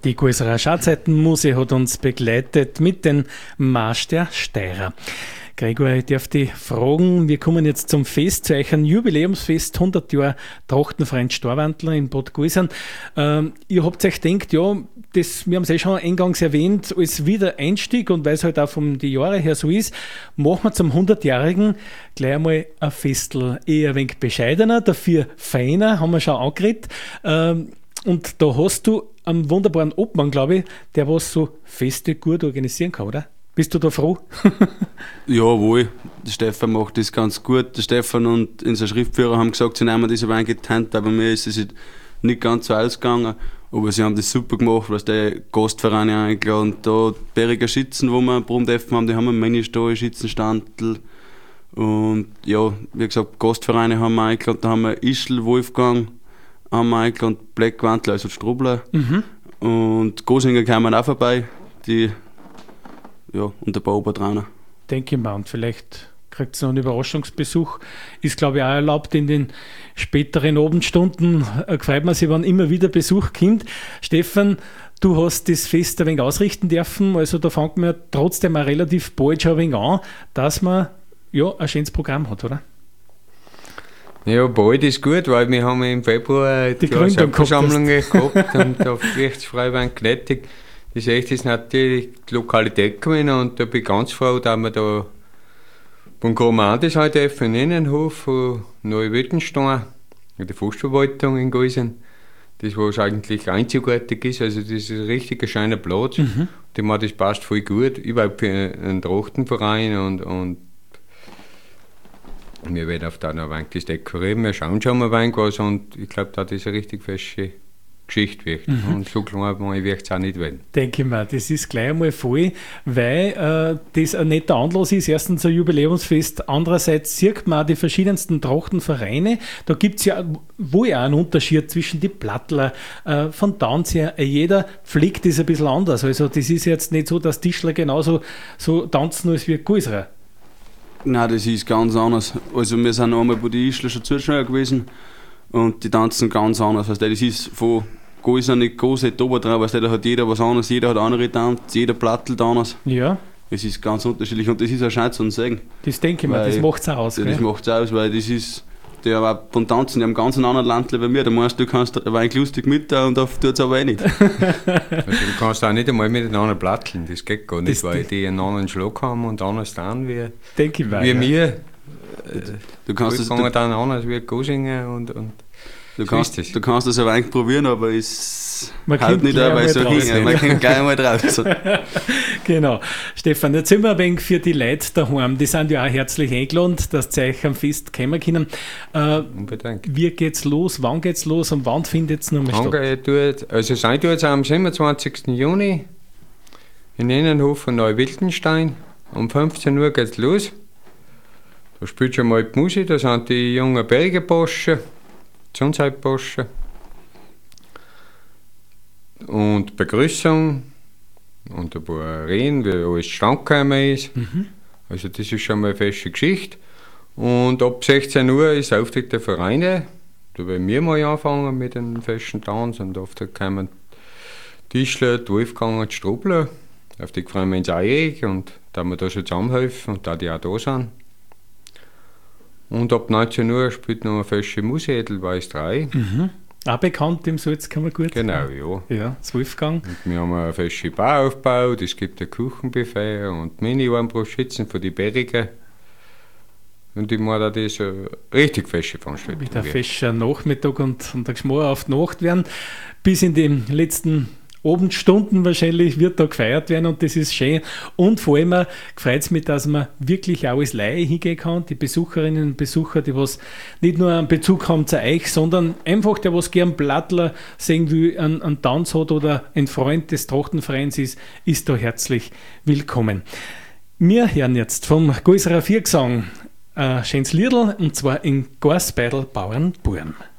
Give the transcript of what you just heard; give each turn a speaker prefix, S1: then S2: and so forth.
S1: Die Gulserer Schatzzeitenmuse hat uns begleitet mit dem Marsch der Steirer. Gregor, ich darf dich fragen, wir kommen jetzt zum Fest, zu euch ein Jubiläumsfest, 100 Jahre Trachtenverein Storwandler in Bad Gulsern. Ihr habt euch gedacht, ja, wir haben es schon eingangs erwähnt, als Wiedereinstieg und weil es halt auch von den Jahren her so ist, machen wir zum 100-Jährigen gleich einmal ein Festel. Eher ein wenig bescheidener, dafür feiner, haben wir schon angeredet. Und da hast du einen wunderbaren Obmann, glaube ich, der was so Feste gut organisieren kann, oder? Bist du da froh?
S2: Jawohl, der Stefan macht das ganz gut. Der Stefan und unser Schriftführer haben gesagt, sie nehmen das aber eingeteilt, aber mir ist es nicht ganz so ausgegangen. Aber sie haben das super gemacht, was die Gastvereine eingeladen. Da die Berger Schützen, wo wir Brumm haben, die haben einen Mini-Stall, Schützenstandl. Und ja, wie gesagt, Gastvereine haben wir eingeladen. Da haben wir Ischl, Wolfgang, haben wir eingeladen, Black Wandler, also Strobler. Und Gosinger kamen auch vorbei, und ein paar Obertrainer.
S1: Denke ich mal, und vielleicht kriegt es noch einen Überraschungsbesuch. Ist, glaube ich, auch erlaubt in den späteren Abendstunden. Freut man sich, wenn immer wieder Besuch kommt. Stefan, du hast das Fest ein wenig ausrichten dürfen, also da fängt man trotzdem auch relativ bald schon ein wenig an, dass man ein schönes Programm hat, oder?
S3: Ja, bald ist gut, weil wir haben im Februar die Versammlung gehabt und auf Gerichtsfreiwand genötigt. Das ist natürlich die Lokalität gewesen und da bin ich ganz froh, dass wir da beim Gromandis halt im Innenhof von Neuwildenstein, in der Forstverwaltung in Gulsern, das was eigentlich einzigartig ist, also das ist ein richtig schöner Platz. Das passt voll gut, überhaupt für einen Trachtenverein und wir werden auf da noch ein wenig das dekorieren, wir schauen schon mal ein wenig was und ich glaube, da ist eine richtig feste Geschichte wird. Und so klein wird es auch nicht werden.
S1: Denke ich mir, das ist gleich einmal voll, weil das ein netter Anlass ist, erstens ein Jubiläumsfest, andererseits sieht man auch die verschiedensten Trachtenvereine. Da gibt es ja wohl auch einen Unterschied zwischen die Plattler, von Tanz her, jeder pflegt das ein bisschen anders. Also das ist jetzt nicht so, dass Tischler genauso so tanzen als wie Gulserer.
S2: Nein, das ist ganz anders. Also wir sind einmal bei den Ischler schon Zuschauer gewesen und die tanzen ganz anders. Also das ist von Gulsern nicht groß, nicht oben drauf, da hat jeder was anderes, jeder hat andere Tanz, jeder plattelt anders.
S1: Ja.
S2: Es ist ganz unterschiedlich und das ist auch schön zu sehen.
S1: Das denke ich mir, das macht es auch aus.
S2: Ja, das macht es aus, weil das ist, die haben auch beim Tanzen, die haben ganz einen anderen Landle wie mir. Da meinst du, kannst ein wenig lustig mit und oft tut es aber eh nicht.
S3: Also du kannst auch nicht einmal miteinander platteln, das geht gar nicht, weil die einen anderen Schlag haben und anders dann wie wir.
S2: Du kannst das
S3: dann anders wie Gosinger und
S2: du kannst das ein wenig probieren, aber es
S1: halt nicht dabei so hin.
S2: Man kommt gleich einmal draus.
S1: Genau. Stefan, jetzt sind wir ein wenig für die Leute daheim. Die sind ja auch herzlich eingeladen, dass sie euch am Fest kommen können.
S3: Unbedingt.
S1: Wie geht's los? Wann geht's los und wann findet es nochmal statt?
S3: Also es tut jetzt am 27. Juni in Innenhof von Neuwildenstein. Um 15 Uhr geht's los. Da spielt schon mal die Musik, da sind die jungen Bergerburschen, Sonnenseitburschen. Und Begrüßung und ein paar Reden, wie alles zustande ist. Also das ist schon mal eine feste Geschichte. Und ab 16 Uhr ist Auftritt der Vereine. Da werden wir mal anfangen mit einem festen Tanz und oft kommen Tischler, die Wolfgang und die Strobler. Auf die freuen wir uns auch und da wir da schon zusammenhelfen und da die auch da sind. Und ab 19 Uhr spielt noch eine feste Musik, Edelweiß 3.
S1: Auch bekannt im Salzkammergut.
S3: Genau, ja.
S1: Ja, das Wolfgang.
S3: Und wir haben eine feste Bar aufgebaut, es gibt ein Kuchenbuffet und Mini-Armbrustschützen für die Berge. Und ich meine, das ist eine richtig feste Veranstaltung.
S1: Mit einem festen Nachmittag und der Geschmack auf die Nacht werden. Bis in die letzten Abendstunden wahrscheinlich wird da gefeiert werden und das ist schön. Und vor allem gefreut es mich, dass man wirklich auch als Laie hingehen kann. Die Besucherinnen und Besucher, die was nicht nur einen Bezug haben zu euch, sondern einfach der, was gern Plattler sehen will, einen Tanz hat oder ein Freund des Trachtenvereins ist da herzlich willkommen. Wir hören jetzt vom Gulserer Viergesang ein schönes Liedl und zwar in Garsbeidl Bauernburm.